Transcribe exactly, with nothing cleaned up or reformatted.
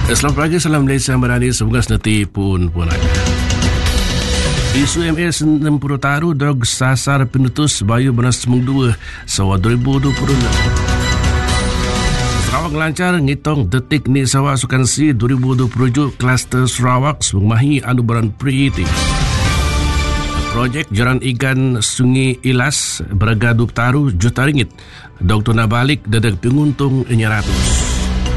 Selamat pagi, salam Malaysia Madani, semoga senanti pun pun ada. Isu M S enam puluh taru dog sasar penutus Bayu Benas Semung dua Sawa dua ribu dua puluh enam. Sarawak lancar ngitung detik ni Sarawak Sukan C dua ribu dua puluh tujuh Kluster Sarawak mengumahi anugerah Priti. Projek Jalan Ikan Sungai Ilas berharga dua puluh taru juta ringgit. Doktor Nabalik dedek penguntung enam ratus.